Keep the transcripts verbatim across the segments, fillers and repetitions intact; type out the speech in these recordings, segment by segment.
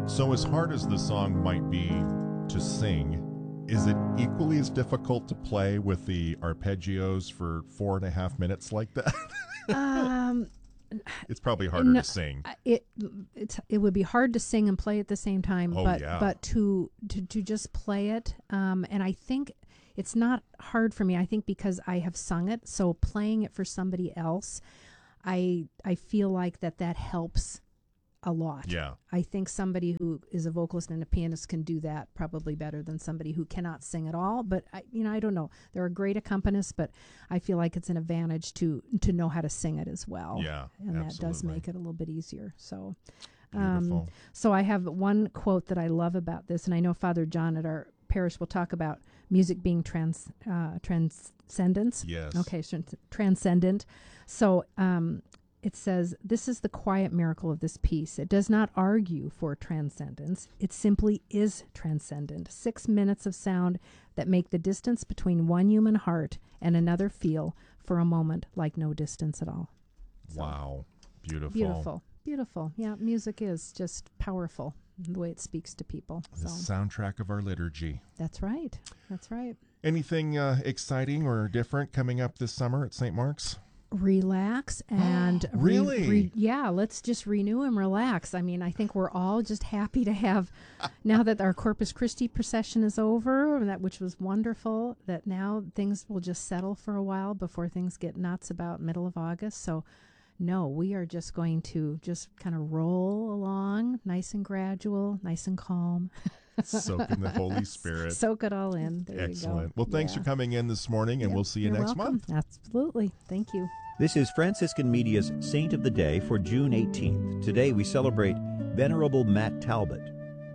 So as hard as the song might be to sing, is it equally as difficult to play with the arpeggios for four and a half minutes like that? um, it's probably harder no, to sing. It it's, it would be hard to sing and play at the same time, Oh, but yeah. but to, to to just play it, um, and I think it's not hard for me. I think because I have sung it, so playing it for somebody else, I I feel like that that helps a lot. Yeah. I think somebody who is a vocalist and a pianist can do that probably better than somebody who cannot sing at all. But I, you know, I don't know. There are great accompanists, but I feel like it's an advantage to to know how to sing it as well. Yeah, and absolutely. that does make it a little bit easier. So, Beautiful. um, so I have one quote that I love about this, and I know Father John at our parish will talk about music being trans uh, transcendence. Yes. Okay, so transcendent. So. Um, It says, "This is the quiet miracle of this piece. It does not argue for transcendence. It simply is transcendent. Six minutes of sound that make the distance between one human heart and another feel for a moment like no distance at all." So, wow. Beautiful. Beautiful. Beautiful. Yeah, music is just powerful, the way it speaks to people. The So soundtrack of our liturgy. that's right. That's right. Anything uh, exciting or different coming up this summer at Saint Mark's? Relax and re- Really? re- yeah, let's just renew and relax. I mean, I think we're all just happy to have now that our Corpus Christi procession is over, and that which was wonderful, that now things will just settle for a while before things get nuts about middle of August. So no, we are just going to just kind of roll along, nice and gradual, nice and calm. Soak in the Holy Spirit. Soak it all in. There Excellent. you go. Well, thanks Yeah. for coming in this morning, and Yep, we'll see you you're next welcome. month. Absolutely. Thank you. This is Franciscan Media's Saint of the Day for June eighteenth. Today we celebrate Venerable Matt Talbot.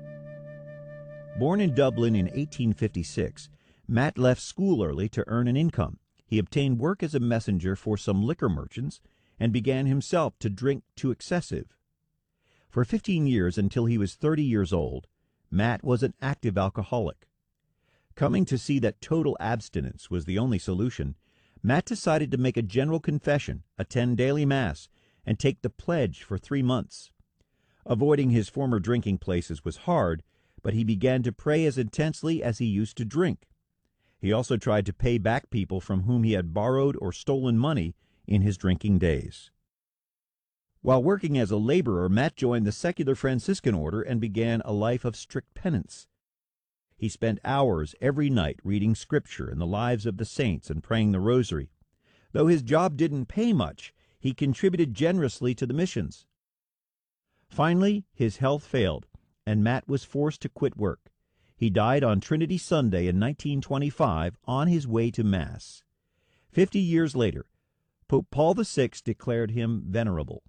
Born in Dublin in eighteen fifty-six, Matt left school early to earn an income. He obtained work as a messenger for some liquor merchants and began himself to drink to excessive. For fifteen years, until he was thirty years old, Matt was an active alcoholic. Coming to see that total abstinence was the only solution, Matt decided to make a general confession, attend daily Mass, and take the pledge for three months. Avoiding his former drinking places was hard, but he began to pray as intensely as he used to drink. He also tried to pay back people from whom he had borrowed or stolen money in his drinking days. While working as a laborer, Matt joined the secular Franciscan order and began a life of strict penance. He spent hours every night reading scripture and the lives of the saints and praying the rosary. Though his job didn't pay much, he contributed generously to the missions. Finally, his health failed, and Matt was forced to quit work. He died on Trinity Sunday in nineteen twenty-five on his way to Mass. Fifty years later, Pope Paul the Sixth declared him venerable.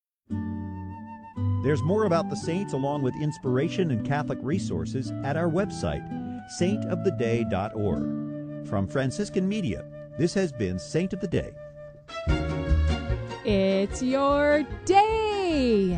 There's more about the saints along with inspiration and Catholic resources at our website, saint of the day dot org. From Franciscan Media, this has been Saint of the Day. It's your day!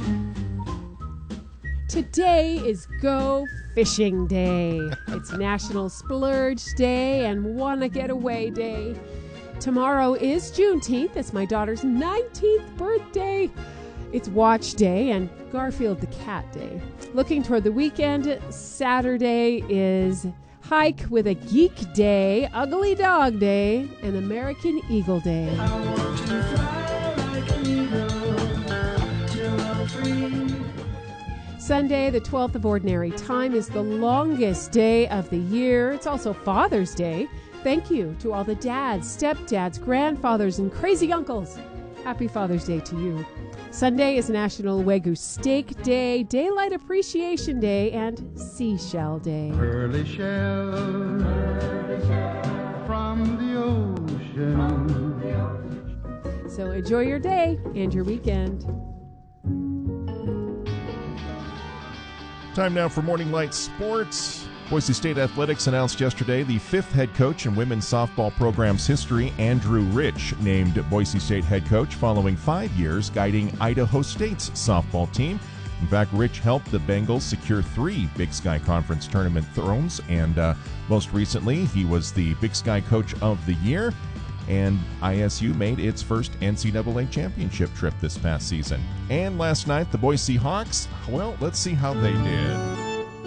Today is Go Fishing Day. It's National Splurge Day and Wanna Get Away Day. Tomorrow is Juneteenth. It's my daughter's nineteenth birthday. It's Watch Day and Garfield the Cat Day. Looking toward the weekend, Saturday is Hike with a Geek Day, Ugly Dog Day, and American Eagle Day. I want to fly like an eagle till I'm free. Sunday, the twelfth of Ordinary Time, is the longest day of the year. It's also Father's Day. Thank you to all the dads, stepdads, grandfathers, and crazy uncles. Happy Father's Day to you. Sunday is National Wagyu Steak Day, Daylight Appreciation Day, and Seashell Day. Pearly shell from the ocean. So enjoy your day and your weekend. Time now for Morning Light Sports. Boise State Athletics announced yesterday the fifth head coach in women's softball program's history, Andrew Rich, named Boise State head coach following five years guiding Idaho State's softball team. In fact, Rich helped the Bengals secure three Big Sky Conference tournament thrones, and uh, most recently, he was the Big Sky Coach of the Year. And I S U made its first N C double A championship trip this past season. And last night, the Boise Hawks, well, let's see how they did.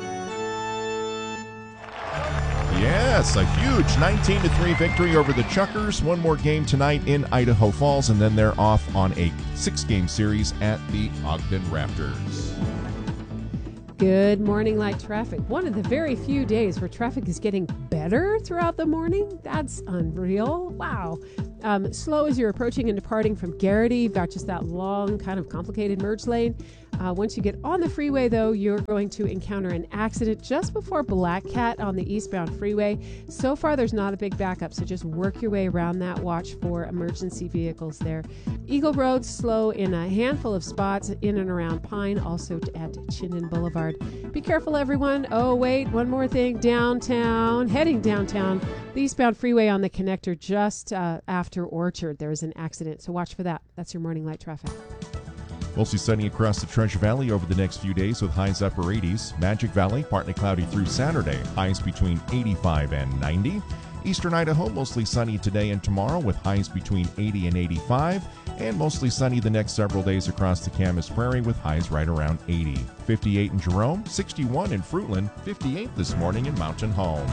Yes, a huge nineteen to three victory over the Chuckers. One more game tonight in Idaho Falls, and then they're off on a six-game series at the Ogden Raptors. Good morning, light traffic. One of the very few days where traffic is getting better throughout the morning. That's unreal. Wow. Um, slow as you're approaching and departing from Garrity. You've got just that long, kind of complicated merge lane. Uh, once you get on the freeway, though, you're going to encounter an accident just before Black Cat on the eastbound freeway. So far, there's not a big backup, so just work your way around that. Watch for emergency vehicles there. Eagle Road, slow in a handful of spots in and around Pine, also at Chinden Boulevard. Be careful, everyone. Oh, wait, one more thing. Downtown, heading downtown, the eastbound freeway on the connector just uh, after Orchard. There is an accident, so watch for that. That's your morning light traffic. Mostly sunny across the Treasure Valley over the next few days with highs upper eighties. Magic Valley, partly cloudy through Saturday, highs between eighty-five and ninety. Eastern Idaho, mostly sunny today and tomorrow with highs between eighty and eighty-five. And mostly sunny the next several days across the Camas Prairie with highs right around eighty. fifty-eight in Jerome, sixty-one in Fruitland, fifty-eight this morning in Mountain Home.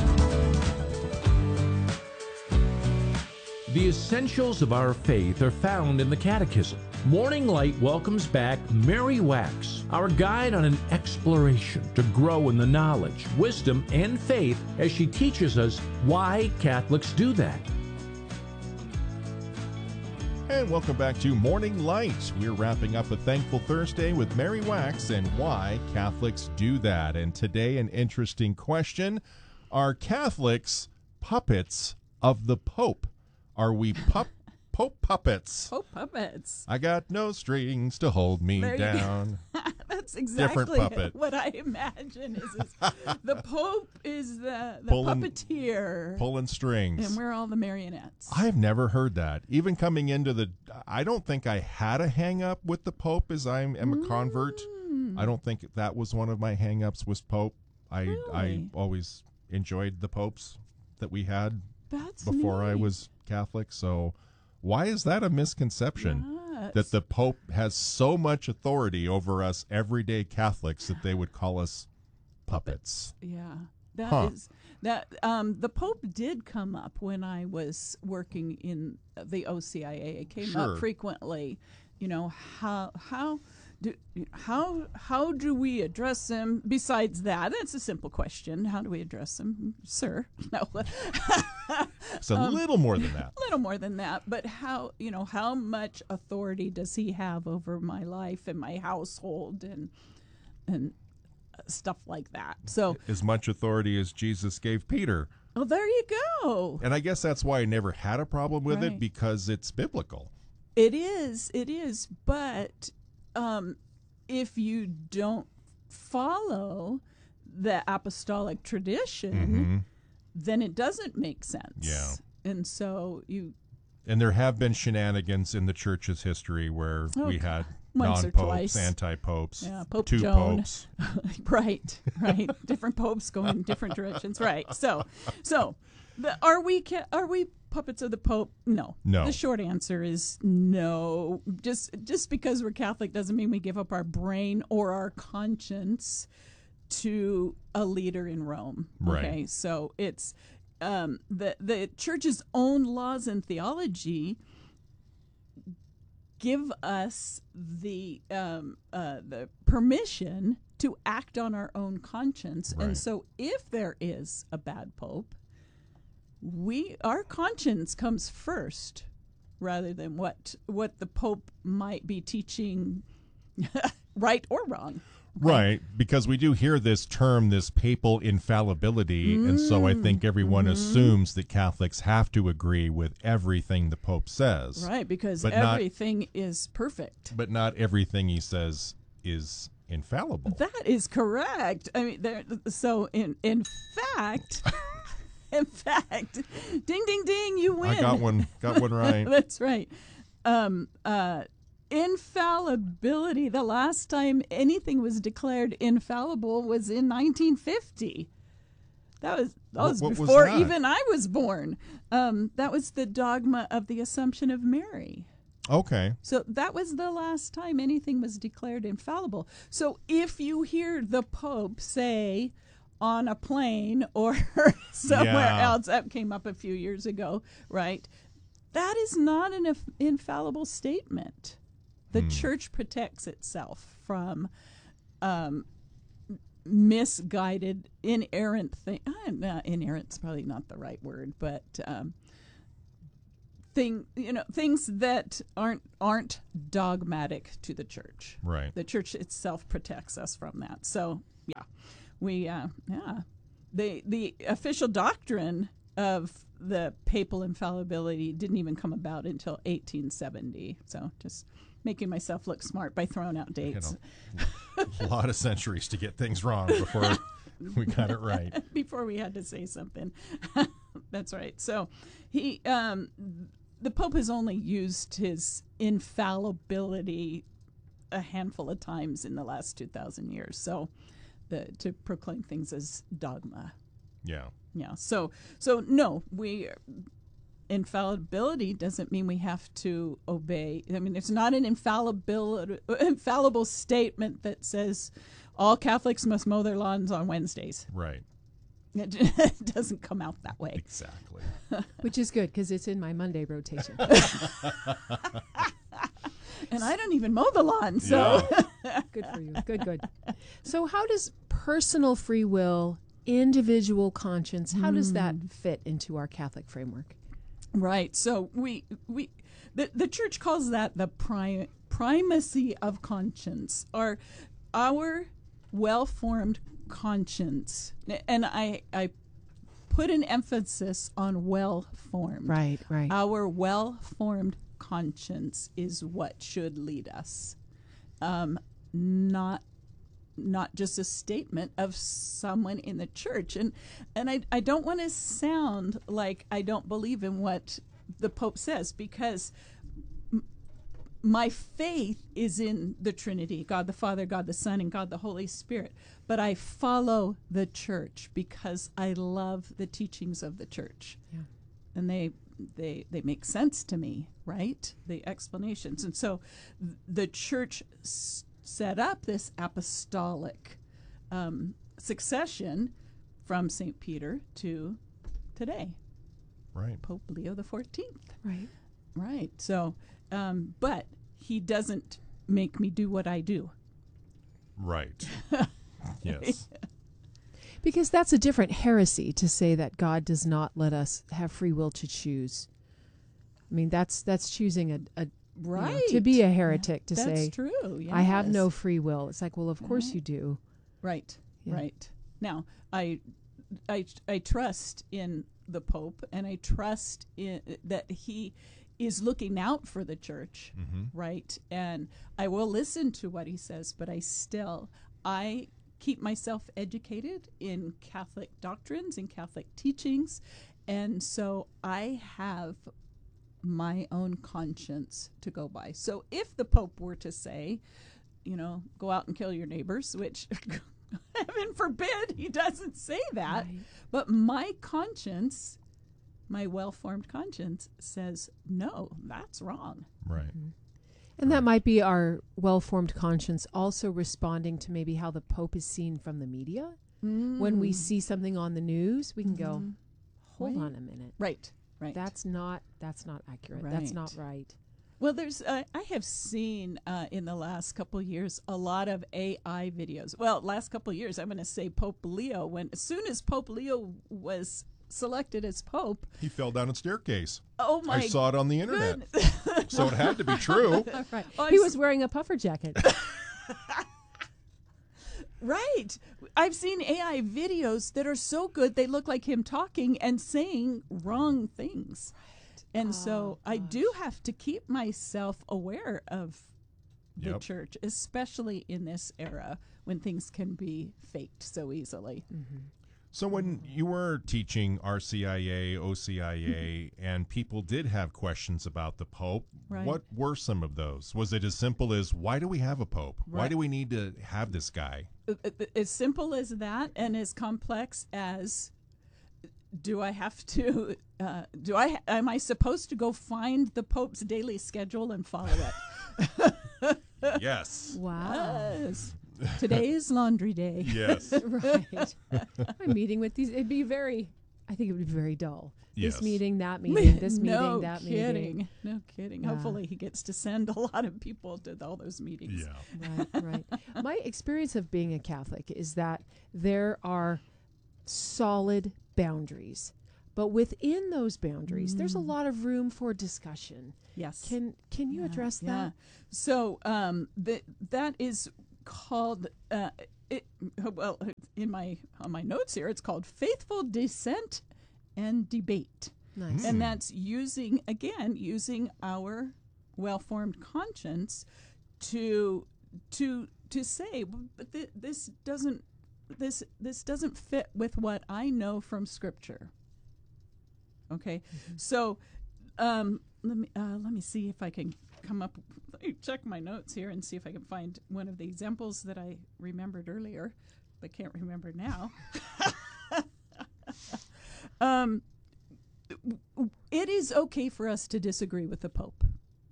The essentials of our faith are found in the Catechism. Morning Light welcomes back Mary Wax, our guide on an exploration to grow in the knowledge, wisdom, and faith as she teaches us why Catholics do that. And welcome back to Morning Light. We're wrapping up a Thankful Thursday with Mary Wax and why Catholics do that. And today, an interesting question. Are Catholics puppets of the Pope? Are we pup Pope puppets? Pope puppets. I got no strings to hold me There you down. That's exactly Different puppet. what I imagine is, is the Pope is the, the Pulling- puppeteer. Pulling strings. And we're all the marionettes. I've never heard that. Even coming into the, I don't think I had a hang up with the Pope as I am a convert. Mm. I don't think that was one of my hang ups was Pope. I, I Really? always enjoyed the popes that we had That's before I neat. was Catholic. So why is that a misconception? Yes. That the Pope has so much authority over us everyday Catholics that they would call us puppets. Yeah, that Huh. is that. Um, the Pope did come up when I was working in the O C I A. It came Sure. up frequently. You know, how how do how how do we address him? Besides that, that's a simple question. How do we address him, sir? No, It's a little more than that. a little more than that. But how you know how much authority does he have over my life and my household and and stuff like that? So, As much authority as Jesus gave Peter. oh, there you go. And I guess that's why I never had a problem with it, Right. because it's biblical. It is, it is, but um, if you don't follow the apostolic tradition, then it doesn't make sense. Yeah. And so you And there have been shenanigans in the church's history where we Okay. had Once or non-popes, twice. anti-popes, Yeah, Pope two Joan. popes. right, right, different popes going in different directions. Right. So, so the, are we ca- are we puppets of the Pope? No. No. The short answer is no. Just just because we're Catholic doesn't mean we give up our brain or our conscience to a leader in Rome. Right. Okay. So it's um, the the church's own laws and theology give us the um, uh, the permission to act on our own conscience. Right. And so if there is a bad pope, we our conscience comes first rather than what what the pope might be teaching right or wrong. Right, because we do hear this term, this papal infallibility, and so I think everyone Mm-hmm. assumes that Catholics have to agree with everything the Pope says. Right, because But not- everything is perfect. But not everything he says is infallible. That is correct. I mean, there. So in in fact, in fact, ding ding ding, you win. I got one, got one right. That's right. Um, uh, infallibility. The last time anything was declared infallible was in nineteen fifty. That was that What- was what was before that? even I was born. Um, that was the dogma of the Assumption of Mary. Okay. So that was the last time anything was declared infallible. So if you hear the Pope say on a plane or somewhere Yeah. else, that came up a few years ago, right? That is not an inf- infallible statement. The Hmm. church protects itself from um, misguided, inerrant thing. Uh, no, inerrant's probably not the right word, but um, thing you know things that aren't aren't dogmatic to the church. Right. The church itself protects us from that. So yeah, we uh, yeah the the official doctrine of the papal infallibility didn't even come about until eighteen seventy. So just making myself look smart by throwing out You dates. know, a lot of centuries to get things wrong before we got it right. Before we had to say something. That's right. So he um the Pope has only used his infallibility a handful of times in the last two thousand years. So the to proclaim things as dogma. Yeah. Yeah. So so no, we infallibility doesn't mean we have to obey. I mean, there's not an infallibility infallible statement that says all Catholics must mow their lawns on Wednesdays. Right. It, it doesn't come out that way. Exactly. Which is good because it's in my Monday rotation. And I don't even mow the lawn, so Good for you. Good, good. So, how does personal free will, individual conscience, how does that fit into our Catholic framework? right. So we we the the church calls that the pri- primacy of conscience, or our well-formed conscience. And I I put an emphasis on well-formed. Right, right. Our well-formed conscience is what should lead us, um, not not just a statement of someone in the church. And and I, I don't want to sound like I don't believe in what the Pope says, because m- my faith is in the Trinity, God the Father, God the Son, and God the Holy Spirit. But I follow the church because I love the teachings of the church. Yeah. And they they they make sense to me, right? The explanations. And so th- the church s- set up this apostolic um, succession from Saint Peter to today, Right. Pope Leo the fourteenth. Right. Right. So, um, but he doesn't make me do what I do. Right. Yes. Because that's a different heresy to say that God does not let us have free will to choose. I mean, that's that's choosing a, a you know, Right. to be a heretic to That's say true. I have yes. no free will. It's like, well, of course Right. you do. Right, Yeah. right. Now, I, I, I trust in the Pope, and I trust in that he is looking out for the church, Mm-hmm. right? And I will listen to what he says, but I still, I keep myself educated in Catholic doctrines and Catholic teachings, and so I have my own conscience to go by. So if the Pope were to say, you know, go out and kill your neighbors, which heaven forbid he doesn't say that, Right. but my conscience, my well-formed conscience says, no, that's wrong. Right. And that might be our well-formed conscience also responding to maybe how the Pope is seen from the media. When we see something on the news, we can go, hold Right. on a minute. Right, right. That's not that's not accurate. That's not Right. right. Well, there's uh, I have seen uh, in the last couple years a lot of A I videos. Well, last couple years, I'm going to say Pope Leo. When as soon as Pope Leo was selected as Pope, He fell down a staircase. oh my I saw it on the internet. goodness. So it had to be true. Right. Oh, he I've was wearing a puffer jacket. Right. I've seen A I videos that are so good they look like him talking and saying wrong things. And so I do have to keep myself aware of the Yep. church, especially in this era when things can be faked so easily. So when you were teaching R C I A, O C I A, and people did have questions about the Pope, Right. what were some of those? Was it as simple as, why do we have a Pope? Why Right. do we need to have this guy? Uh, uh, As simple as that, and as complex as do I have to? Uh, do I? Am I supposed to go find the Pope's daily schedule and follow it? Yes. Wow. Yes. Today is laundry day. Yes. Right. I'm meeting with these. It'd be very, I think it would be very dull. Yes. This meeting, that meeting, this no meeting, that kidding. meeting. No kidding. Yeah. Hopefully he gets to send a lot of people to all those meetings. Yeah. Right, right. My experience of being a Catholic is that there are solid boundaries. But within those boundaries, there's a lot of room for discussion. Yes. Can can you Yeah, address yeah. that? So um, th- that is called, uh, it, well, in my on my notes here, it's called faithful dissent and debate. Nice. And that's using, again, using our well-formed conscience to to to say, but th- this doesn't this this doesn't fit with what I know from Scripture. Okay, so um, let me uh, let me see if I can come up. Let me check my notes here and see if I can find one of the examples that I remembered earlier, but can't remember now. um, it is okay for us to disagree with the Pope.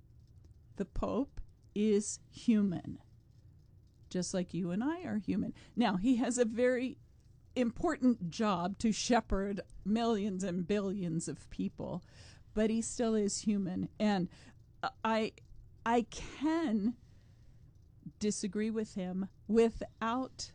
The Pope is human, just like you and I are human. Now, he has a very important job to shepherd millions and billions of people, but he still is human. And I, I can disagree with him without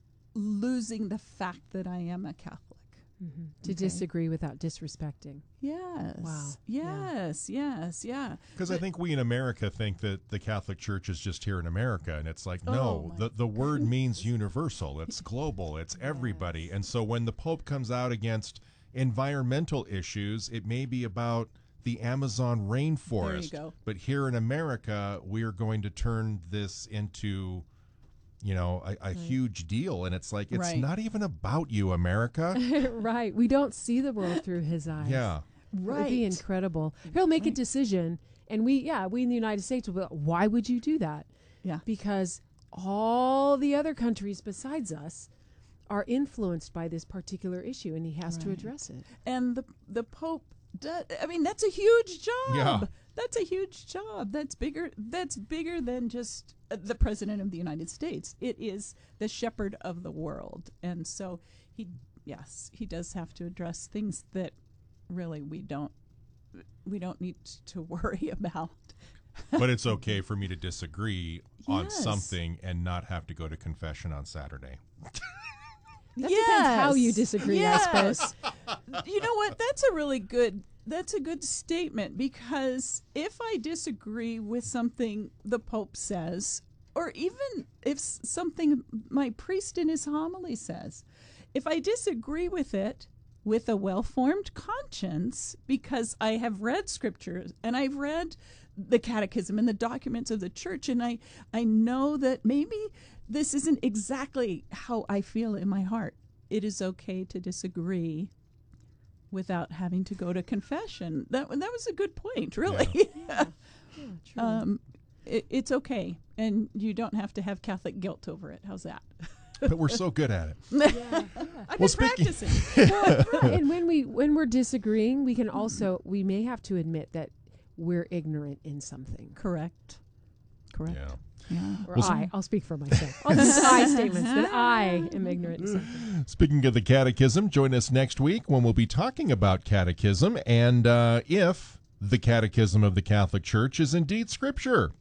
losing the fact that I am a Catholic. Mm-hmm. To Okay. disagree without disrespecting. Yes. Wow. Yeah. Yes. Yes. Yeah. Because I think we in America think that the Catholic Church is just here in America, and it's like, Oh, no, my the, the word means universal. It's global. It's everybody. And so when the Pope comes out against environmental issues, it may be about the Amazon rainforest. go. But here in America, we're going to turn this into, you know, a, a huge deal. And it's like, it's Right. not even about you, America. Right. We don't see the world through his eyes. Yeah. It would be incredible. He'll make a decision, and we, yeah, we in the United States will be like, why would you do that? Yeah. Because all the other countries besides us are influenced by this particular issue, and he has to Right. address it. And the the Pope does, I mean, that's a huge job. Yeah. That's a huge job. That's bigger that's bigger than just uh, the president of the United States. It is the shepherd of the world. And so he yes, he does have to address things that really we don't we don't need to worry about. But it's okay for me to disagree on Yes. something and not have to go to confession on Saturday. That depends how you Yes. disagree, Yes. I suppose. You know what? That's a really good that's a good statement, because if I disagree with something the Pope says, or even if s- something my priest in his homily says, if I disagree with it with a well-formed conscience, because I have read Scripture and I've read the Catechism and the documents of the Church, and I I know that maybe this isn't exactly how I feel in my heart, it is okay to disagree without having to go to confession. That that was a good point, really. um, it, it's okay, and you don't have to have Catholic guilt over it. How's that? But we're so good at it. I've Well, been speaking- practicing. Well, right. And when we when we're disagreeing, we can also we may have to admit that we're ignorant in something. Correct. Correct. Yeah. Yeah. Or Well, I, I'll speak for myself. I'll use I statements that I am ignorant in something. Speaking of the Catechism, join us next week when we'll be talking about Catechism and uh, if the Catechism of the Catholic Church is indeed Scripture.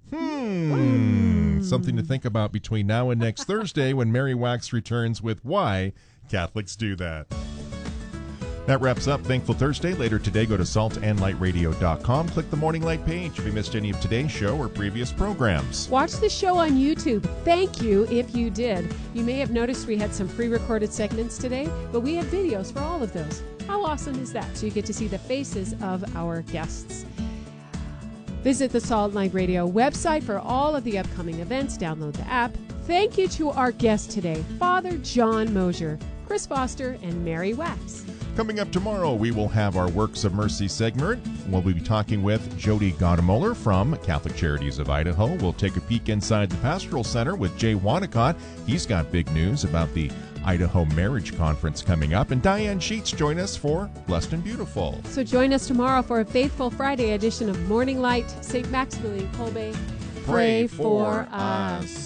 Hmm. Something to think about between now and next Thursday when Mary Wax returns with Why Catholics Do That. That wraps up Thankful Thursday. Later today, go to salt and light radio dot com. Click the Morning Light page if you missed any of today's show or previous programs. Watch the show on YouTube. Thank you if you did. You may have noticed we had some pre-recorded segments today, but we have videos for all of those. How awesome is that? So you get to see the faces of our guests. Visit the Salt and Light Radio website for all of the upcoming events. Download the app. Thank you to our guests today, Father John Mosier, Chris Foster, and Mary Wax. Coming up tomorrow, we will have our Works of Mercy segment. We'll be talking with Jody Gaudemoller from Catholic Charities of Idaho. We'll take a peek inside the Pastoral Center with Jay Wanacott. He's got big news about the Idaho Marriage Conference coming up. And Diane Sheets join us for Blessed and Beautiful. So join us tomorrow for a Faithful Friday edition of Morning Light. Saint Maximilian Kolbe, pray for us.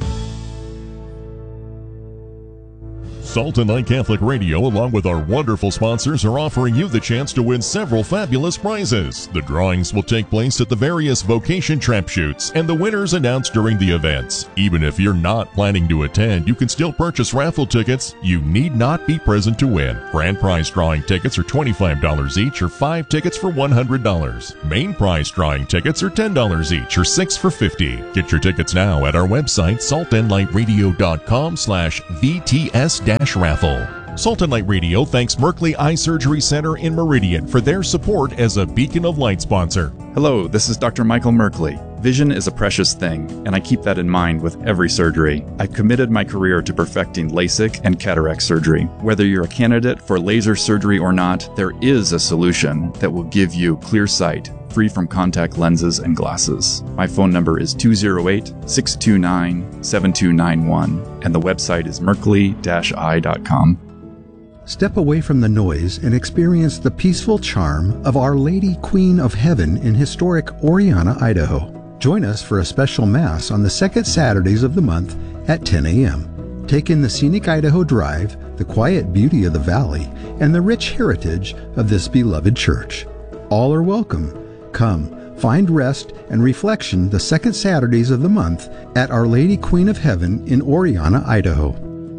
Salt and Light Catholic Radio, along with our wonderful sponsors, are offering you the chance to win several fabulous prizes. The drawings will take place at the various vocation tramp shoots, and the winners announced during the events. Even if you're not planning to attend, you can still purchase raffle tickets. You need not be present to win. Grand prize drawing tickets are twenty-five dollars each, or five tickets for one hundred dollars. Main prize drawing tickets are ten dollars each, or six for fifty dollars. Get your tickets now at our website, salt and light radio dot com slash V T S raffle. Salt and Light Radio thanks Merkley Eye Surgery Center in Meridian for their support as a Beacon of Light sponsor. Hello, this is Doctor Michael Merkley. Vision is a precious thing, and I keep that in mind with every surgery. I've committed my career to perfecting LASIK and cataract surgery. Whether you're a candidate for laser surgery or not, there is a solution that will give you clear sight, free from contact lenses and glasses. My phone number is two oh eight, six two nine, seven two nine one, and the website is merkley dash eye dot com. Step away from the noise and experience the peaceful charm of Our Lady Queen of Heaven in historic Oriana, Idaho. Join us for a special Mass on the second Saturdays of the month at ten a.m. Take in the scenic Idaho Drive, the quiet beauty of the valley, and the rich heritage of this beloved church. All are welcome. Come, find rest and reflection the second Saturdays of the month at Our Lady Queen of Heaven in Oriana, Idaho.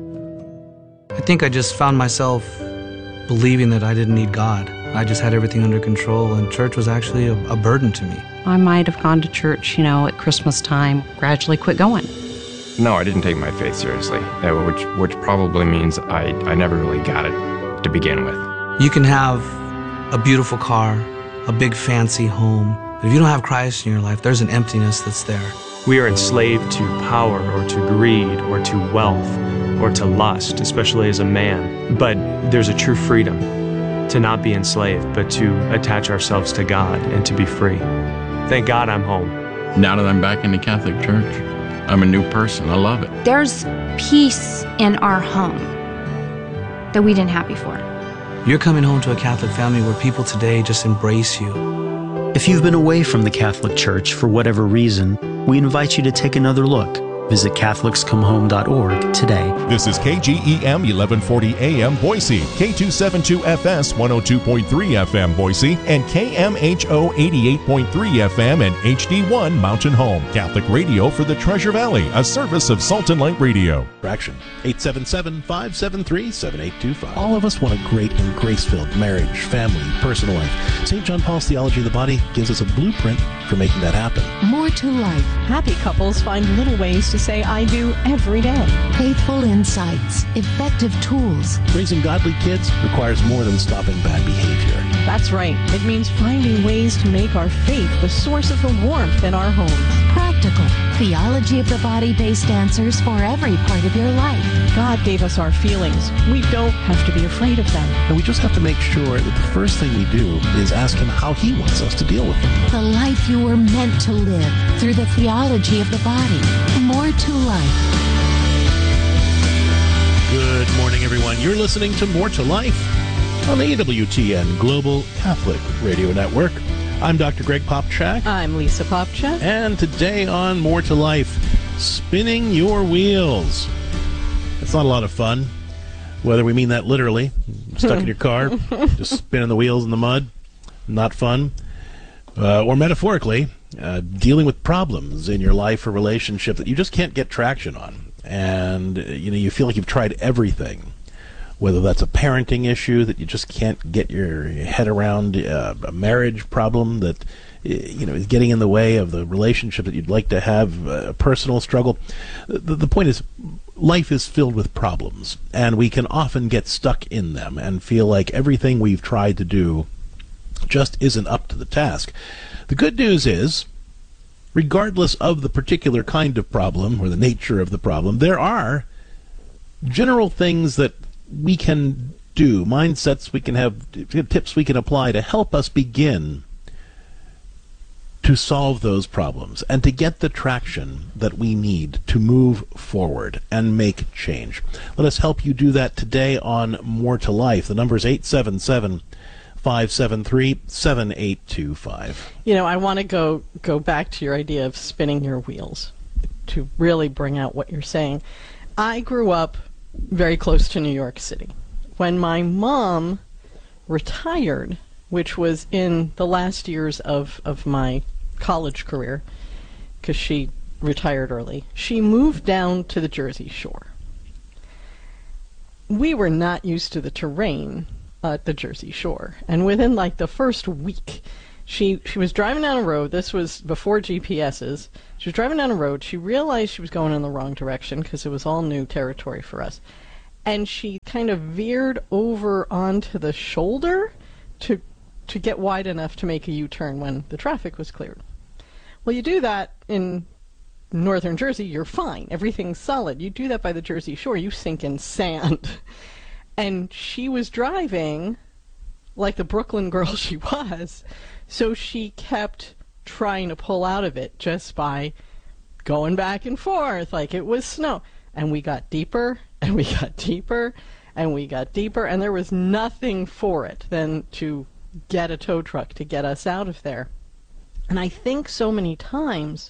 I think I just found myself believing that I didn't need God. I just had everything under control, and church was actually a, a burden to me. I might have gone to church, you know, at Christmas time, gradually quit going. No, I didn't take my faith seriously, uh, which which probably means I, I never really got it to begin with. You can have a beautiful car, a big fancy home, but if you don't have Christ in your life, there's an emptiness that's there. We are enslaved to power or to greed or to wealth or to lust, especially as a man. But there's a true freedom to not be enslaved, but to attach ourselves to God and to be free. Thank God I'm home. Now that I'm back in the Catholic Church, I'm a new person. I love it. There's peace in our home that we didn't have before. You're coming home to a Catholic family where people today just embrace you. If you've been away from the Catholic Church for whatever reason, we invite you to take another look. Visit Catholics Come Home dot org today. This is K G E M eleven forty A M Boise, K two seventy-two F S one oh two point three F M Boise, and K M H O eighty-eight point three F M and H D one Mountain Home. Catholic radio for the Treasure Valley, a service of Salt and Light Radio. Fraction eight seven seven, five seven three, seven eight two five. All of us want a great and grace-filled marriage, family, personal life. Saint John Paul's Theology of the Body gives us a blueprint for making that happen. More to life. Happy couples find little ways to say I do every day. Faithful insights, effective tools. Raising godly kids requires more than stopping bad behavior. That's right. It means finding ways to make our faith the source of the warmth in our homes. Practical, theology of the body-based answers for every part of your life. God gave us our feelings. We don't have to be afraid of them. And we just have to make sure that the first thing we do is ask Him how He wants us to deal with them. The life you were meant to live through the theology of the body. More to life. Good morning, everyone. You're listening to More to Life on the A W T N Global Catholic Radio Network. I'm Doctor Greg Popchak. I'm Lisa Popchak. And today on More to Life, spinning your wheels. It's not a lot of fun, whether we mean that literally, stuck in your car, just spinning the wheels in the mud, not fun, uh, or metaphorically, uh, dealing with problems in your life or relationship that you just can't get traction on. And, uh, you know, you feel like you've tried everything, whether that's a parenting issue that you just can't get your head around, uh, a marriage problem that, you know, is getting in the way of the relationship that you'd like to have, a personal struggle. The, the point is, life is filled with problems, and we can often get stuck in them and feel like everything we've tried to do just isn't up to the task. The good news is, regardless of the particular kind of problem or the nature of the problem, there are general things that we can do, mindsets we can have, tips we can apply to help us begin to solve those problems and to get the traction that we need to move forward and make change. Let us help you do that today on More to Life. The number is eight seven seven, five seven three, seven eight two five. You know, I want to go go back to your idea of spinning your wheels to really bring out what you're saying. I grew up very close to New York City. When my mom retired, which was in the last years of, of my college career, because she retired early, she moved down to the Jersey Shore. We were not used to the terrain at the Jersey Shore, and within like the first week, she she was driving down a road. This was before G P S's. She was driving down a road. She realized she was going in the wrong direction because it was all new territory for us, and she kind of veered over onto the shoulder to to get wide enough to make a U-turn when the traffic was cleared. Well, you do that in northern Jersey, you're fine. Everything's solid. You do that by the Jersey Shore, you sink in sand. And she was driving like the Brooklyn girl she was, so she kept trying to pull out of it just by going back and forth like it was snow. And we got deeper, and we got deeper, and we got deeper, and there was nothing for it than to get a tow truck to get us out of there. And I think so many times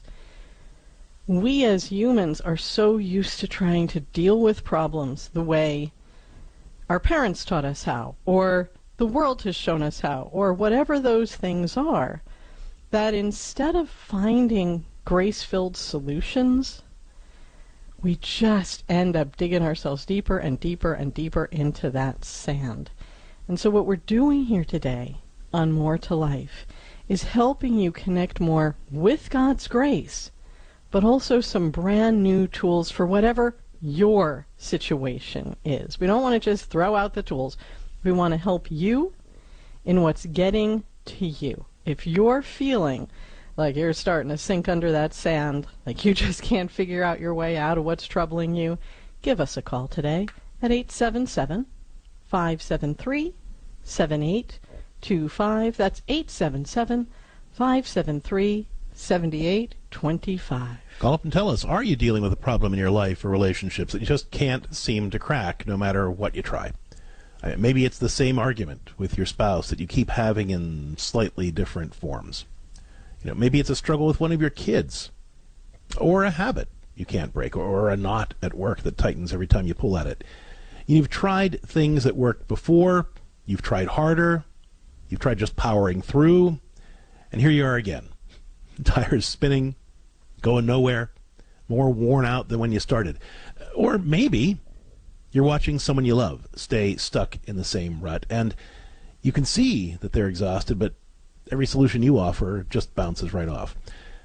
we as humans are so used to trying to deal with problems the way our parents taught us how, or the world has shown us how, or whatever those things are, that instead of finding grace-filled solutions, we just end up digging ourselves deeper and deeper and deeper into that sand. And so what we're doing here today on More to Life is helping you connect more with God's grace, but also some brand new tools for whatever your situation is. We don't want to just throw out the tools. We want to help you in what's getting to you. If you're feeling like you're starting to sink under that sand, like you just can't figure out your way out of what's troubling you, give us a call today at eight seven seven, five seven three, seven eight two five. That's eight seven seven, five seven three, seven eight two five. Call up and tell us, are you dealing with a problem in your life or relationships that you just can't seem to crack no matter what you try? Uh, maybe it's the same argument with your spouse that you keep having in slightly different forms. You know, maybe it's a struggle with one of your kids, or a habit you can't break, or, or a knot at work that tightens every time you pull at it. You've tried things that worked before, you've tried harder, you've tried just powering through, and here you are again. Tires spinning, going nowhere, more worn out than when you started. Or maybe you're watching someone you love stay stuck in the same rut, and you can see that they're exhausted, but every solution you offer just bounces right off.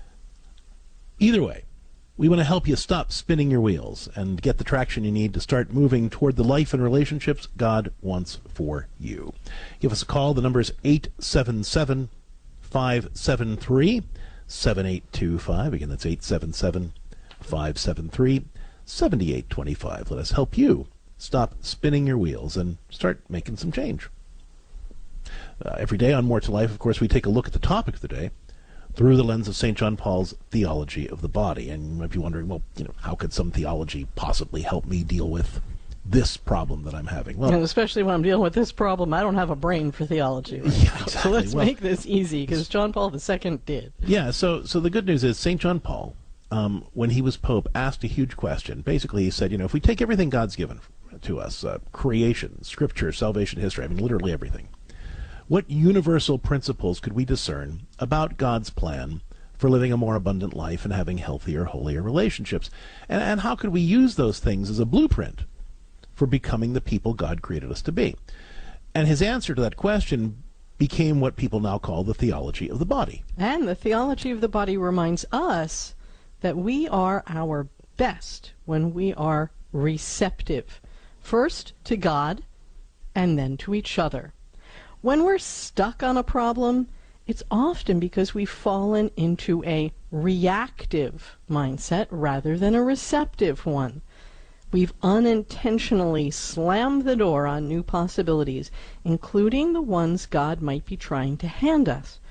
Either way, we want to help you stop spinning your wheels and get the traction you need to start moving toward the life and relationships God wants for you. Give us a call. The number is eight seven seven, five seven three, seven eight two five. Again, that's eight seven seven, five seven three, seven eight two five. Let us help you stop spinning your wheels and start making some change. Uh, every day on More to Life, of course, we take a look at the topic of the day through the lens of Saint John Paul's theology of the body. And you might be wondering, well, you know, how could some theology possibly help me deal with this problem that I'm having? Well, and especially when I'm dealing with this problem, I don't have a brain for theology. Right? Yeah, exactly. So let's well, make this easy, because John Paul the Second did. Yeah, so so the good news is Saint John Paul, um, when he was Pope, asked a huge question. Basically, he said, you know, if we take everything God's given to us, uh, creation, scripture, salvation history, I mean, literally everything, what universal principles could we discern about God's plan for living a more abundant life and having healthier, holier relationships? And, and how could we use those things as a blueprint for becoming the people God created us to be? And his answer to that question became what people now call the theology of the body. And the theology of the body reminds us that we are our best when we are receptive, first to God and then to each other. When we're stuck on a problem, it's often because we've fallen into a reactive mindset rather than a receptive one. We've unintentionally slammed the door on new possibilities, including the ones God might be trying to hand us.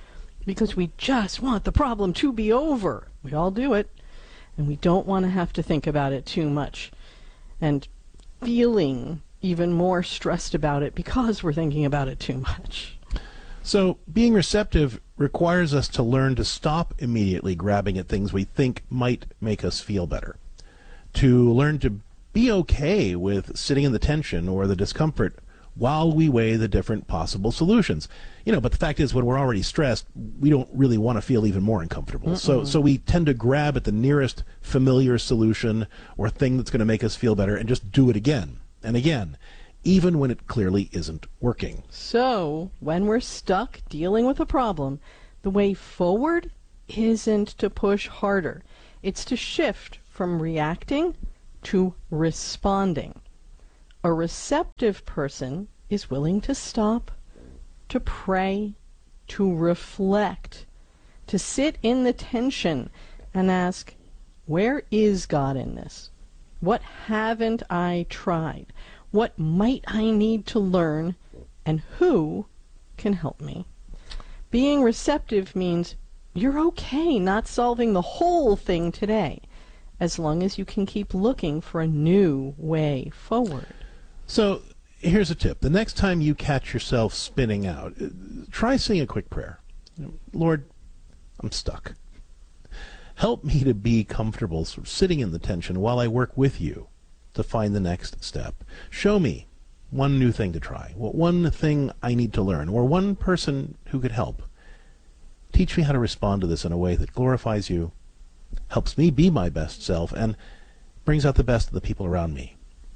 because we just want the problem to be over. We all do it, and we don't want to have to think about it too much and feeling even more stressed about it because we're thinking about it too much. So being receptive requires us to learn to stop immediately grabbing at things we think might make us feel better, to learn to be okay with sitting in the tension or the discomfort while we weigh the different possible solutions. You know, but the fact is, when we're already stressed, we don't really want to feel even more uncomfortable. Mm-mm. So so we tend to grab at the nearest familiar solution or thing that's going to make us feel better and just do it again and again, even when it clearly isn't working. So, when we're stuck dealing with a problem, the way forward isn't to push harder. It's to shift from reacting to responding. A receptive person is willing to stop, to pray, to reflect, to sit in the tension and ask, where is God in this? What haven't I tried? What might I need to learn? And who can help me? Being receptive means you're okay not solving the whole thing today, as long as you can keep looking for a new way forward. So here's a tip. The next time you catch yourself spinning out, try saying a quick prayer. Lord, I'm stuck. Help me to be comfortable sort of sitting in the tension while I work with you to find the next step. Show me one new thing to try, one thing I need to learn, or one person who could help. Teach me how to respond to this in a way that glorifies you, helps me be my best self, and brings out the best of the people around me.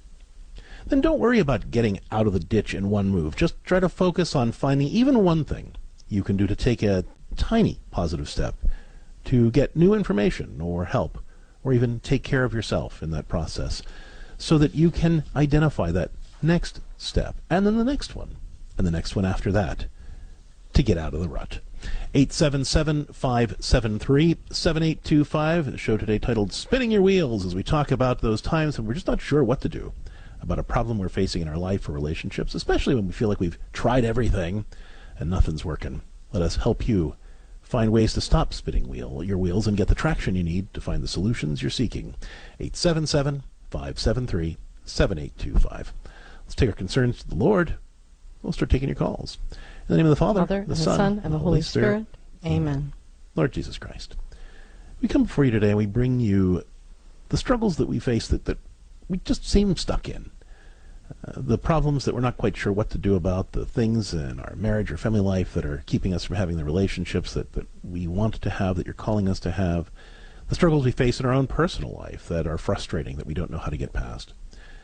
Then don't worry about getting out of the ditch in one move. Just try to focus on finding even one thing you can do to take a tiny positive step to get new information or help, or even take care of yourself in that process, so that you can identify that next step, and then the next one, and the next one after that, to get out of the rut. eight seven seven, five seven three, seven eight two five, the show today titled Spinning Your Wheels, as we talk about those times when we're just not sure what to do about a problem we're facing in our life or relationships, especially when we feel like we've tried everything and nothing's working. Let us help you find ways to stop spinning wheel your wheels and get the traction you need to find the solutions you're seeking. eight seven seven, five seven three, seven eight two five. Let's take our concerns to the Lord. We'll start taking your calls. In the name of the Father, Father the, and Son, the Son, and the Holy Spirit. Spirit. Amen. Lord Jesus Christ, we come before you today and we bring you the struggles that we face that, that we just seem stuck in. Uh, the problems that we're not quite sure what to do about, the things in our marriage or family life that are keeping us from having the relationships that, that we want to have, that you're calling us to have, the struggles we face in our own personal life that are frustrating, that we don't know how to get past.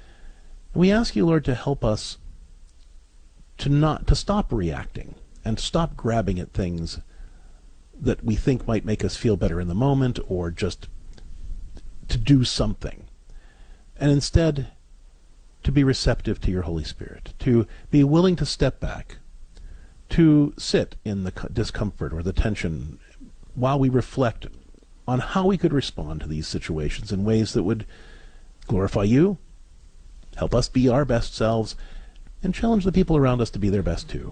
And we ask you, Lord, to help us to not to stop reacting and stop grabbing at things that we think might make us feel better in the moment, or just to do something, and instead to be receptive to your Holy Spirit, to be willing to step back, to sit in the discomfort or the tension while we reflect on how we could respond to these situations in ways that would glorify you, help us be our best selves, and challenge the people around us to be their best too.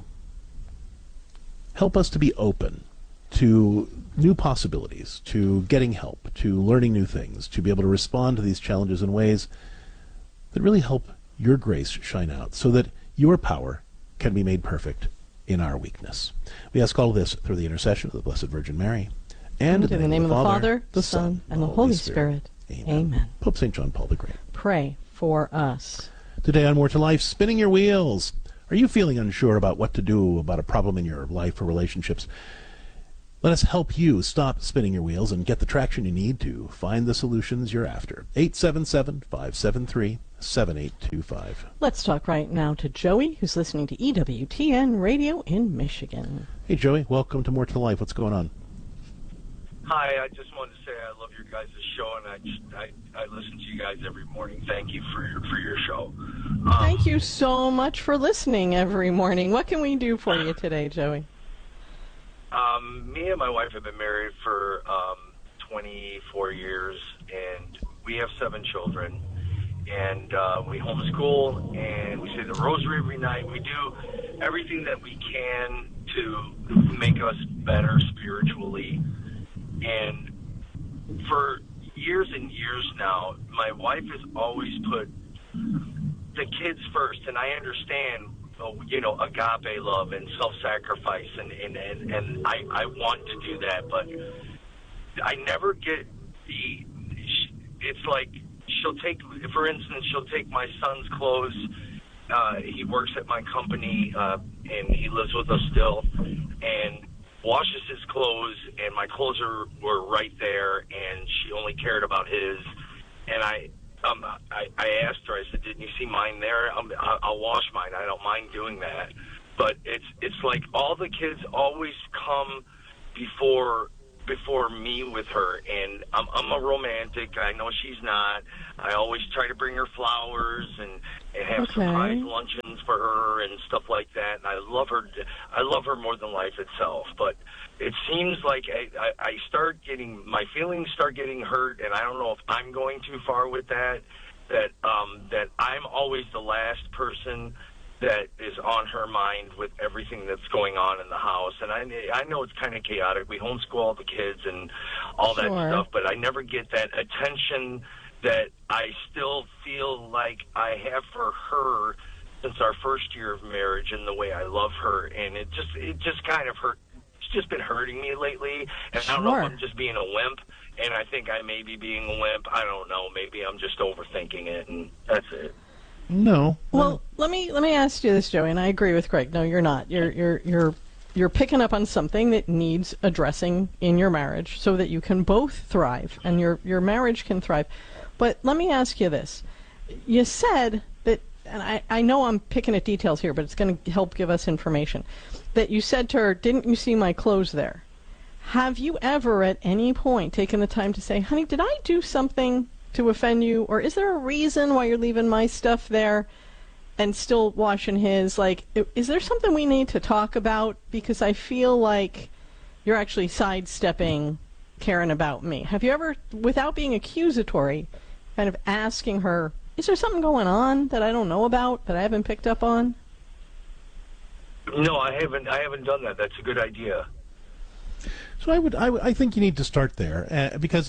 Help us to be open to new possibilities, to getting help, to learning new things, to be able to respond to these challenges in ways that really help your grace shine out, so that your power can be made perfect in our weakness. We ask all of this through the intercession of the Blessed Virgin Mary, and in the, the name of the Father, the Son, and the Holy Spirit. Spirit. Amen. Amen. Pope Saint John Paul the Great, pray for us. Today on More to Life, spinning your wheels. Are you feeling unsure about what to do about a problem in your life or relationships? Let us help you stop spinning your wheels and get the traction you need to find the solutions you're after. eight seven seven, five seven three, seven eight two five. Let's talk right now to Joey, who's listening to E W T N Radio in Michigan. Hey, Joey. Welcome to More to Life. What's going on? Hi. I just wanted to say I love your guys' show, and I, just, I, I listen to you guys every morning. Thank you for your, for your show. Um, Thank you so much for listening every morning. What can we do for you today, Joey? Um, me and my wife have been married for um, twenty-four years, and we have seven children. And uh, we homeschool, and we say the rosary every night. We do everything that we can to make us better spiritually. And for years and years now, my wife has always put the kids first, and I understand, you know, agape love and self-sacrifice, and, and, and, and I, I want to do that, but I never get the, it's like she'll take, for instance, she'll take my son's clothes. Uh, he works at my company, uh, and he lives with us still, and washes his clothes, and my clothes are, were right there, and she only cared about his, and I, Um, I, I asked her, I said, didn't you see mine there? I'm, I'll wash mine. I don't mind doing that. But it's it's like all the kids always come before before me with her. And I'm, I'm a romantic. I know she's not. I always try to bring her flowers and, and have Okay. surprise luncheons for her and stuff like that. And I love her. I love her more than life itself. But it seems like I, I, I start getting, my feelings start getting hurt, and I don't know if I'm going too far with that, that um, that I'm always the last person that is on her mind with everything that's going on in the house. And I, I know it's kind of chaotic. We homeschool all the kids and all that Sure. stuff, but I never get that attention that I still feel like I have for her since our first year of marriage and the way I love her. And it just, it just kind of hurt. It's just been hurting me lately, and I don't know Sure. if I'm just being a wimp, and I think I may be being a wimp. I don't know. Maybe I'm just overthinking it, and that's it. No. Well, let me let me ask you this, Joey, and I agree with Greg. No, you're not. You're you're you're you're picking up on something that needs addressing in your marriage so that you can both thrive and your your marriage can thrive. But let me ask you this. You said that, and I, I know I'm picking at details here, but it's going to help give us information, that you said to her, didn't you see my clothes there? Have you ever at any point taken the time to say, honey, did I do something to offend you? Or is there a reason why you're leaving my stuff there and still washing his? Like, i- is there something we need to talk about? Because I feel like you're actually sidestepping caring about me. Have you ever, without being accusatory, kind of asking her, is there something going on that I don't know about, that I haven't picked up on? No, I haven't. I haven't done that. That's a good idea. So I would, I, would, I think you need to start there uh, because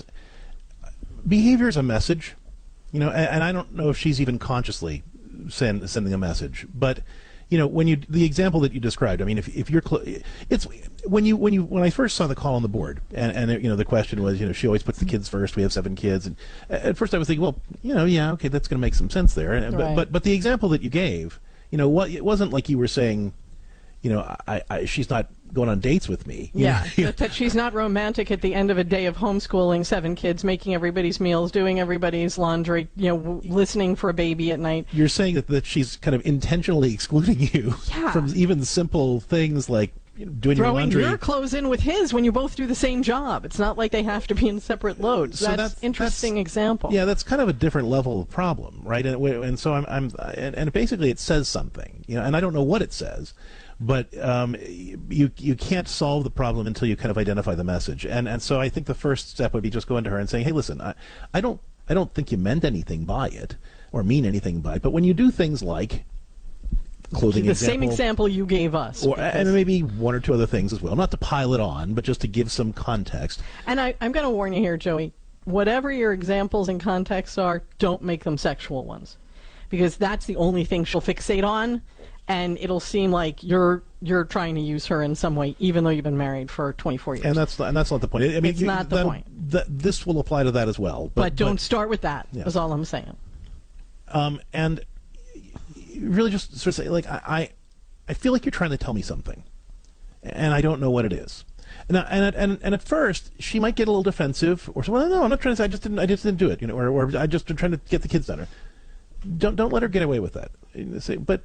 behavior is a message, you know, and, and I don't know if she's even consciously send, sending a message, but you know, when you the example that you described, I mean, if if you're cl- it's when you when you when I first saw the call on the board, and and you know the question was, you know, she always puts the kids first. We have seven kids, and at first I was thinking, well, you know, yeah, okay, that's going to make some sense there. And, but, Right. but but the example that you gave, you know, what it wasn't like you were saying, you know, I, I she's not going on dates with me. you Yeah, know? that, that she's not romantic at the end of a day of homeschooling seven kids, making everybody's meals, doing everybody's laundry, you know, w- listening for a baby at night. You're saying that, that she's kind of intentionally excluding you Yeah. from even simple things like you know, doing your Throwing laundry. your clothes in with his when you both do the same job. It's not like they have to be in separate loads. So that's, that's- interesting example. Yeah, that's kind of a different level of problem, right? And, and so I'm, I'm and, and basically it says something, you know, and I don't know what it says, but um, you you can't solve the problem until you kind of identify the message. And and so I think the first step would be just going to her and saying, hey, listen, I, I don't I don't think you meant anything by it or mean anything by it, but when you do things like clothing the example, same example you gave us. or, because- and maybe one or two other things as well, not to pile it on, but just to give some context. And I, I'm going to warn you here, Joey. Whatever your examples and contexts are, don't make them sexual ones, because that's the only thing she'll fixate on, and it'll seem like you're you're trying to use her in some way, even though you've been married for twenty-four years. And that's not, and that's not the point. I mean, It's you- not the then- point. th- this will apply to that as well. but, don't start with that. Yeah. Is all I'm saying. Um, and you really just sort of say, like, I, I, I feel like you're trying to tell me something, and I don't know what it is. And I- and at- and and at first she might get a little defensive, or say, well, no, I'm not trying to say. I just didn't. I just didn't do it. You know, or, or I just been trying to get the kids done. Don't don't let her get away with that. You say, but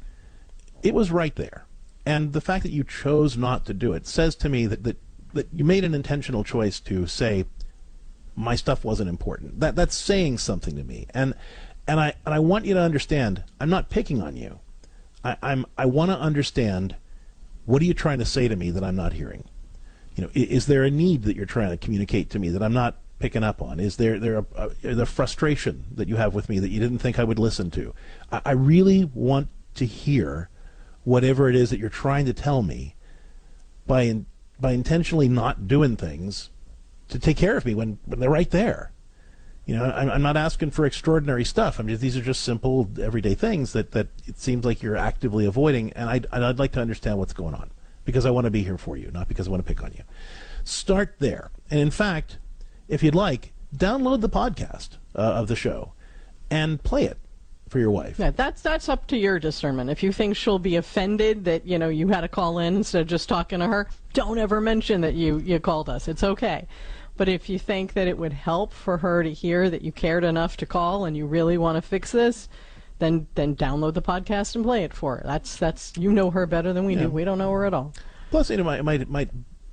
it was right there, and the fact that you chose not to do it says to me that that, that you made an intentional choice to say my stuff wasn't important. That that's saying something to me, and and I and I want you to understand. I'm not picking on you. I, I'm I want to understand. What are you trying to say to me that I'm not hearing? You know, is, is there a need that you're trying to communicate to me that I'm not picking up on? Is there there a, a, the frustration that you have with me that you didn't think I would listen to? I, I really want to hear whatever it is that you're trying to tell me, by in, by intentionally not doing things to take care of me when, when they're right there. You know, I'm, I'm not asking for extraordinary stuff. I mean, these are just simple, everyday things that, that it seems like you're actively avoiding, and I'd, I'd like to understand what's going on, because I want to be here for you, not because I want to pick on you. Start there. And in fact, if you'd like, download the podcast uh, of the show and play it for your wife. Yeah, that's that's up to your discernment. If you think she'll be offended that, you know, you had to call in instead of just talking to her, don't ever mention that you, you called us. It's okay. But if you think that it would help for her to hear that you cared enough to call and you really want to fix this, then then download the podcast and play it for her. That's that's you know her better than we Yeah. do. We don't know her at all. Plus, you know, it might, it might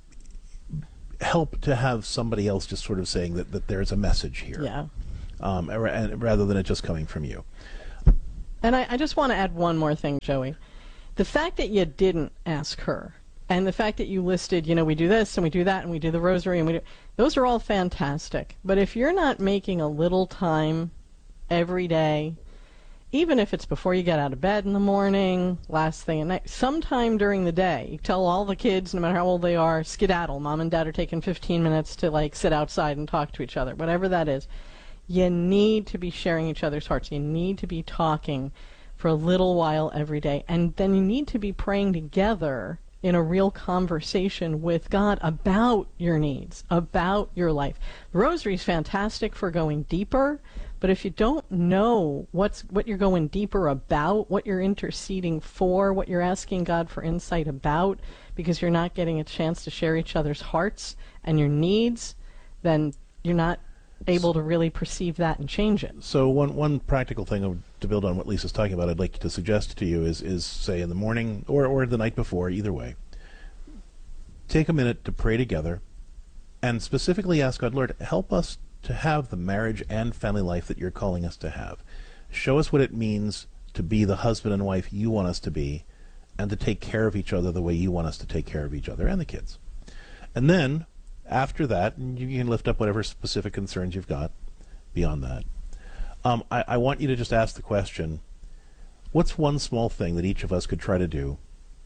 help to have somebody else just sort of saying that, that there's a message here. Yeah. Um, ra- and rather than it just coming from you. And I, I just want to add one more thing, Joey. The fact that you didn't ask her, and the fact that you listed, you know, we do this and we do that and we do the rosary and we do, those are all fantastic. But if you're not making a little time every day, even if it's before you get out of bed in the morning, last thing at night, sometime during the day, you tell all the kids, no matter how old they are, skedaddle. Mom and Dad are taking fifteen minutes to, like, sit outside and talk to each other, whatever that is. You need to be sharing each other's hearts. You need to be talking for a little while every day. And then you need to be praying together in a real conversation with God about your needs, about your life. The rosary is fantastic for going deeper, but if you don't know what's what you're going deeper about, what you're interceding for, what you're asking God for insight about, because you're not getting a chance to share each other's hearts and your needs, then you're not able to really perceive that and change it. So one one practical thing to build on what Lisa's talking about, I'd like to suggest to you is, is say in the morning or, or the night before, either way, take a minute to pray together and specifically ask God, Lord, help us to have the marriage and family life that you're calling us to have. Show us what it means to be the husband and wife you want us to be and to take care of each other the way you want us to take care of each other and the kids. And then after that, you can lift up whatever specific concerns you've got beyond that. Um, I, I want you to just ask the question, what's one small thing that each of us could try to do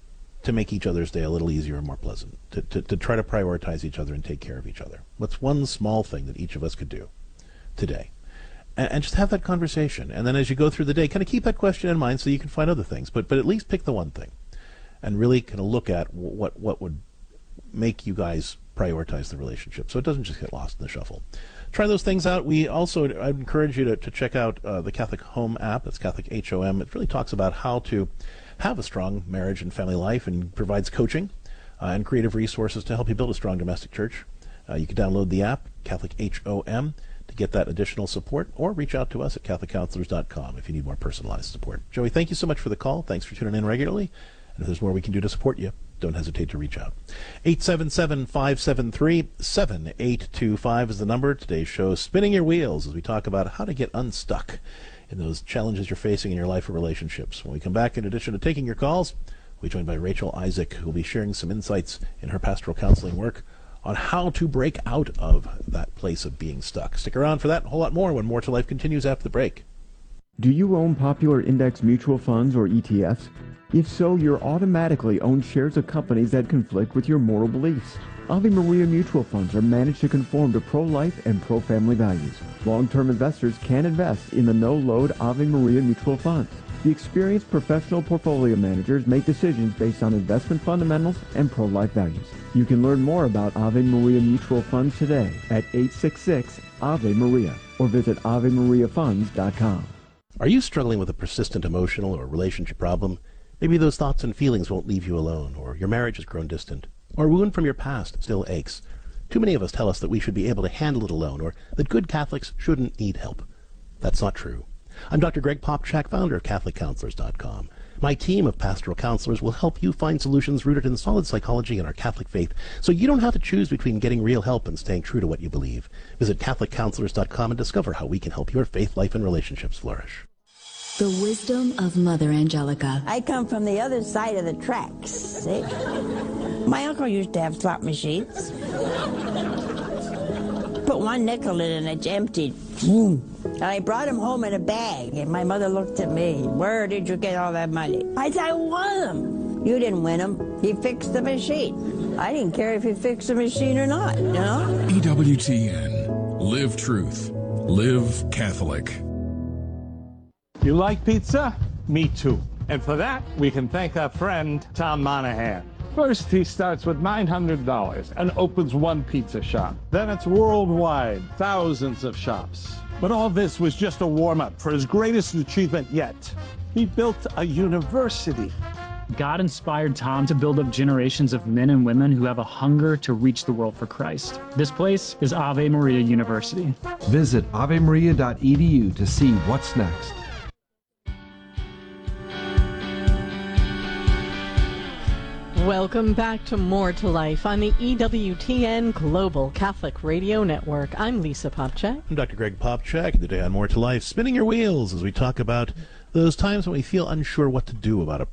to make each other's day a little easier and more pleasant, to, to, to try to prioritize each other and take care of each other? What's one small thing that each of us could do today? And, and just have that conversation. And then as you go through the day, kind of keep that question in mind so you can find other things. But, but at least pick the one thing and really kind of look at what, what would make you guys prioritize the relationship so it doesn't just get lost in the shuffle. Try those things out. We also, I encourage you to, to check out uh, the Catholic Home app. That's Catholic H O M. It really talks about how to have a strong marriage and family life and provides coaching uh, and creative resources to help you build a strong domestic church. Uh, you can download the app, Catholic H O M, to get that additional support, or reach out to us at Catholic Counselors dot com if you need more personalized support. Joey, thank you so much for the call. Thanks for tuning in regularly. And if there's more we can do to support you, don't hesitate to reach out. eight seven seven, five seven three, seven eight two five is the number. Today's show, Spinning Your Wheels, as we talk about how to get unstuck in those challenges you're facing in your life or relationships. When we come back, in addition to taking your calls, we'll be joined by Rachel Isaac, who will be sharing some insights in her pastoral counseling work on how to break out of that place of being stuck. Stick around for that and a whole lot more when More to Life continues after the break. Do you own popular index mutual funds or E T Fs? If so, you're automatically owned shares of companies that conflict with your moral beliefs. Ave Maria mutual funds are managed to conform to pro-life and pro-family values. Long-term investors can invest in the no-load Ave Maria mutual funds. The experienced professional portfolio managers make decisions based on investment fundamentals and pro-life values. You can learn more about Ave Maria mutual funds today at eight six six, Ave Maria or visit ave maria funds dot com. Are you struggling with a persistent emotional or relationship problem? Maybe those thoughts and feelings won't leave you alone, or your marriage has grown distant, or a wound from your past still aches. Too many of us tell us that we should be able to handle it alone, or that good Catholics shouldn't need help. That's not true. I'm Doctor Greg Popchak, founder of Catholic Counselors dot com. My team of pastoral counselors will help you find solutions rooted in solid psychology and our Catholic faith, so you don't have to choose between getting real help and staying true to what you believe. Visit Catholic Counselors dot com and discover how we can help your faith life and relationships flourish. The wisdom of Mother Angelica. I come from the other side of the tracks, see? My uncle used to have slot machines. Put one nickel in and it's emptied. And I brought him home in a bag, and my mother looked at me. Where did you get all that money? I said, I won them. You didn't win them. He fixed the machine. I didn't care if he fixed the machine or not, you know? E W T N. Live truth. Live Catholic. You like pizza? Me too. And for that, we can thank our friend, Tom Monahan. First, he starts with nine hundred dollars and opens one pizza shop. Then it's worldwide, thousands of shops. But all this was just a warm-up for his greatest achievement yet. He built a university. God inspired Tom to build up generations of men and women who have a hunger to reach the world for Christ. This place is Ave Maria University. Visit ave maria dot e d u to see what's next. Welcome back to More to Life on the E W T N Global Catholic Radio Network. I'm Lisa Popchak. I'm Doctor Greg Popchak, and today on More to Life, spinning your wheels as we talk about those times when we feel unsure what to do about a